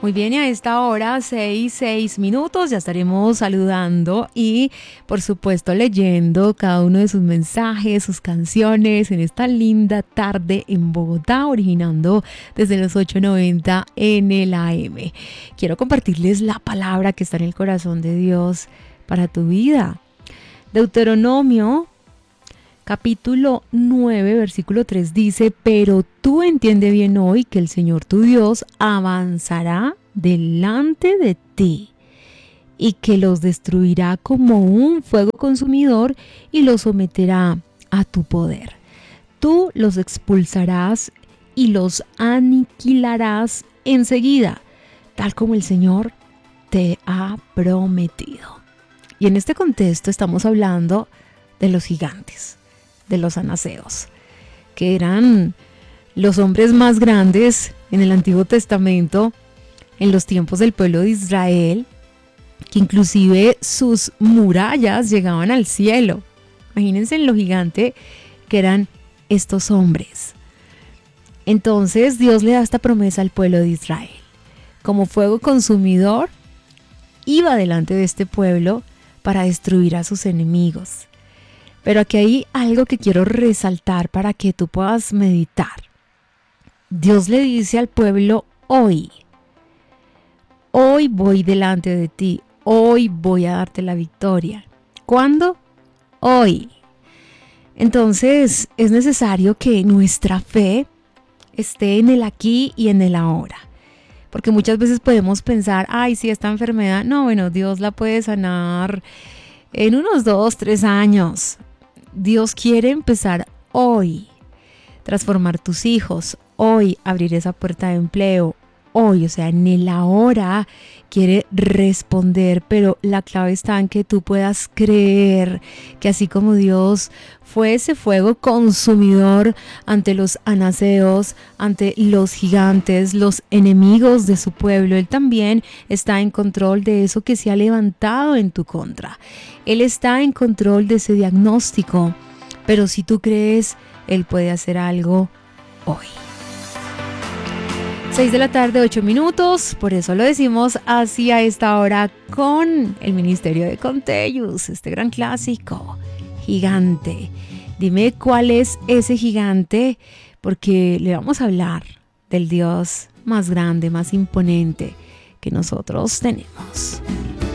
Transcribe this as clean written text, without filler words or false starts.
Muy bien, y a esta hora, 6:06, ya estaremos saludando y, por supuesto, leyendo cada uno de sus mensajes, sus canciones en esta linda tarde en Bogotá, originando desde los 8:90 en el AM. Quiero compartirles la palabra que está en el corazón de Dios para tu vida. Deuteronomio capítulo 9, versículo 3 dice: pero tú entiende bien hoy que el Señor tu Dios avanzará delante de ti y que los destruirá como un fuego consumidor y los someterá a tu poder. Tú los expulsarás y los aniquilarás enseguida, tal como el Señor te ha prometido. Y en este contexto estamos hablando de los gigantes, de los anaseos, que eran los hombres más grandes en el Antiguo Testamento, en los tiempos del pueblo de Israel, que inclusive sus murallas llegaban al cielo. Imagínense en lo gigante que eran estos hombres. Entonces Dios le da esta promesa al pueblo de Israel. Como fuego consumidor, iba delante de este pueblo para destruir a sus enemigos. Pero aquí hay algo que quiero resaltar para que tú puedas meditar. Dios le dice al pueblo: hoy voy delante de ti, hoy voy a darte la victoria. ¿Cuándo? Hoy. Entonces es necesario que nuestra fe esté en el aquí y en el ahora. Porque muchas veces podemos pensar: ay, si esta enfermedad, no, bueno, Dios la puede sanar en unos 2-3 años. Dios quiere empezar hoy, transformar tus hijos, hoy abrir esa puerta de empleo, hoy, o sea, en el ahora quiere responder, pero la clave está en que tú puedas creer que así como Dios fue ese fuego consumidor ante los anaseos, ante los gigantes, los enemigos de su pueblo, Él también está en control de eso que se ha levantado en tu contra. Él está en control de ese diagnóstico, pero si tú crees, Él puede hacer algo hoy. 6:08, por eso lo decimos así a esta hora con el Ministerio de Contellus, este gran clásico, gigante. Dime cuál es ese gigante, porque le vamos a hablar del Dios más grande, más imponente que nosotros tenemos.